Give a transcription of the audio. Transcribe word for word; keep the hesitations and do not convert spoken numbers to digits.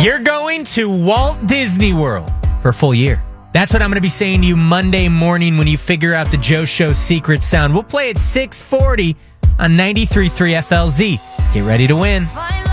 You're going to Walt Disney World for a full year. That's what I'm going to be saying to you Monday morning when you figure out the Joe Show secret sound. We'll play at six forty on ninety-three point three F L Z. Get ready to win.